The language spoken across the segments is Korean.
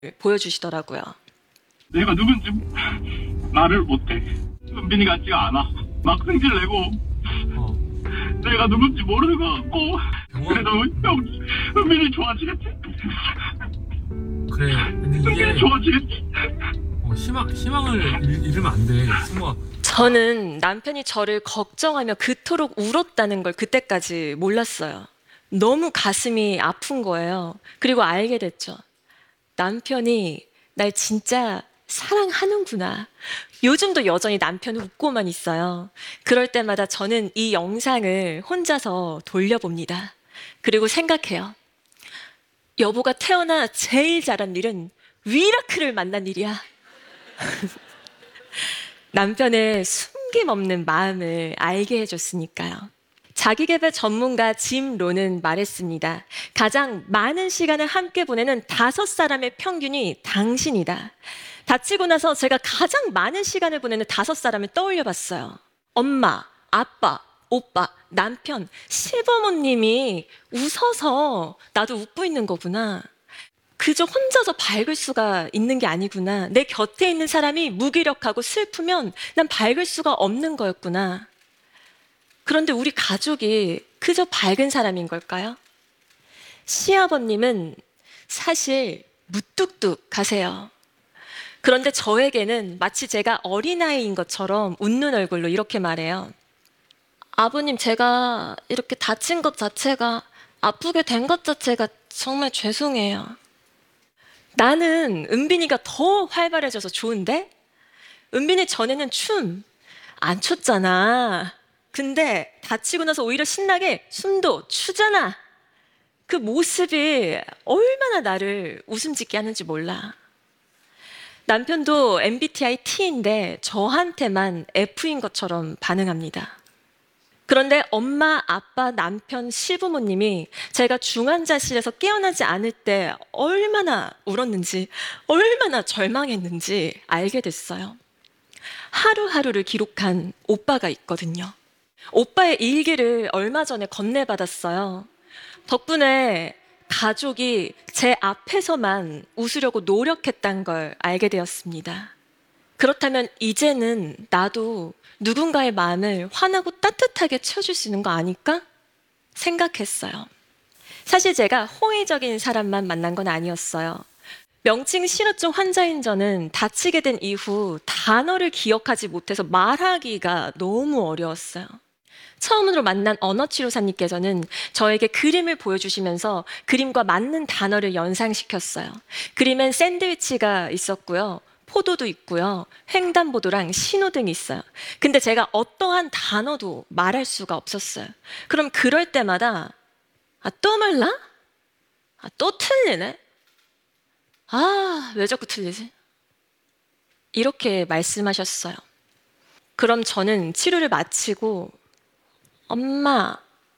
보여주시더라고요. 내가 누군지 말을 못해. 은빈이 같지가 않아. 막 승질 내고 내가 누군지 모르는 것 같고. 그래도 형 은빈이 좋아지겠지? 그래, 근데 은빈이 이게 좋아지겠지? 희망을 잃으면 안 돼, 승모가. 저는 남편이 저를 걱정하며 그토록 울었다는 걸 그때까지 몰랐어요. 너무 가슴이 아픈 거예요. 그리고 알게 됐죠. 남편이 날 진짜 사랑하는구나. 요즘도 여전히 남편은 웃고만 있어요. 그럴 때마다 저는 이 영상을 혼자서 돌려봅니다. 그리고 생각해요. 여보가 태어나 제일 잘한 일은 위라크를 만난 일이야. 남편의 숨김없는 마음을 알게 해줬으니까요. 자기계발 전문가 짐 론은 말했습니다. 가장 많은 시간을 함께 보내는 5사람의 평균이 당신이다. 다치고 나서 제가 가장 많은 시간을 보내는 5사람을 떠올려 봤어요. 엄마, 아빠, 오빠, 남편, 시부모님이 웃어서 나도 웃고 있는 거구나. 그저 혼자서 밝을 수가 있는 게 아니구나. 내 곁에 있는 사람이 무기력하고 슬프면 난 밝을 수가 없는 거였구나. 그런데 우리 가족이 그저 밝은 사람인 걸까요? 시아버님은 사실 무뚝뚝하세요. 그런데 저에게는 마치 제가 어린아이인 것처럼 웃는 얼굴로 이렇게 말해요. 아버님, 제가 이렇게 다친 것 자체가, 아프게 된 것 자체가 정말 죄송해요. 나는 은빈이가 더 활발해져서 좋은데? 은빈이 전에는 춤 안 췄잖아. 근데 다치고 나서 오히려 신나게 춤도 추잖아. 그 모습이 얼마나 나를 웃음 짓게 하는지 몰라. 남편도 MBTI T인데 저한테만 F인 것처럼 반응합니다. 그런데 엄마, 아빠, 남편, 시부모님이 제가 중환자실에서 깨어나지 않을 때 얼마나 울었는지, 얼마나 절망했는지 알게 됐어요. 하루하루를 기록한 오빠가 있거든요. 오빠의 일기를 얼마 전에 건네받았어요. 덕분에 가족이 제 앞에서만 웃으려고 노력했다는 걸 알게 되었습니다. 그렇다면 이제는 나도 누군가의 마음을 환하고 따뜻하게 채워줄 수 있는 거 아닐까? 생각했어요. 사실 제가 호의적인 사람만 만난 건 아니었어요. 명칭 실어증 환자인 저는 다치게 된 이후 단어를 기억하지 못해서 말하기가 너무 어려웠어요. 처음으로 만난 언어치료사님께서는 저에게 그림을 보여주시면서 그림과 맞는 단어를 연상시켰어요. 그림엔 샌드위치가 있었고요. 포도도 있고요. 횡단보도랑 신호등이 있어요. 근데 제가 어떠한 단어도 말할 수가 없었어요. 그럼 그럴 때마다 또 몰라? 또 틀리네? 왜 자꾸 틀리지? 이렇게 말씀하셨어요. 그럼 저는 치료를 마치고 엄마,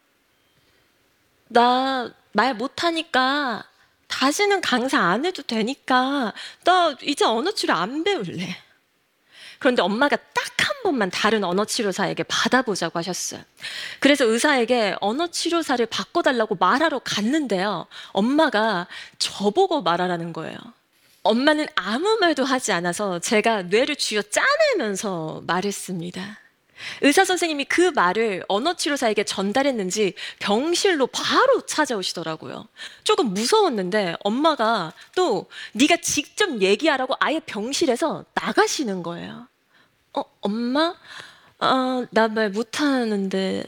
나 말 못하니까 다시는 강사 안 해도 되니까 나 이제 언어치료 안 배울래. 그런데 엄마가 딱 한 번만 다른 언어치료사에게 받아보자고 하셨어요. 그래서 의사에게 언어치료사를 바꿔달라고 말하러 갔는데요. 엄마가 저보고 말하라는 거예요. 엄마는 아무 말도 하지 않아서 제가 뇌를 쥐어 짜내면서 말했습니다. 의사 선생님이 그 말을 언어치료사에게 전달했는지 병실로 바로 찾아오시더라고요. 조금 무서웠는데 엄마가 또 네가 직접 얘기하라고 아예 병실에서 나가시는 거예요. 엄마? 나 말 못하는데.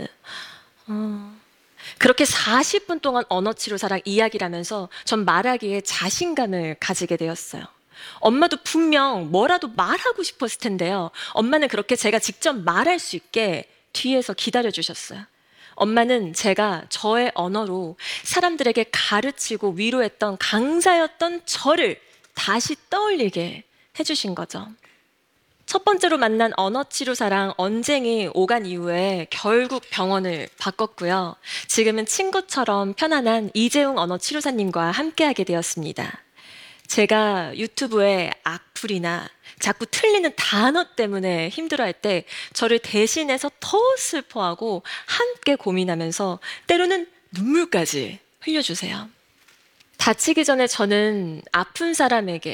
그렇게 40분 동안 언어치료사랑 이야기를 하면서 전 말하기에 자신감을 가지게 되었어요. 엄마도 분명 뭐라도 말하고 싶었을 텐데요. 엄마는 그렇게 제가 직접 말할 수 있게 뒤에서 기다려주셨어요. 엄마는 제가 저의 언어로 사람들에게 가르치고 위로했던 강사였던 저를 다시 떠올리게 해주신 거죠. 첫 번째로 만난 언어치료사랑 언쟁이 오간 이후에 결국 병원을 바꿨고요. 지금은 친구처럼 편안한 이재웅 언어치료사님과 함께하게 되었습니다. 제가 유튜브에 악플이나 자꾸 틀리는 단어 때문에 힘들어할 때 저를 대신해서 더 슬퍼하고 함께 고민하면서 때로는 눈물까지 흘려주세요. 다치기 전에 저는 아픈 사람에게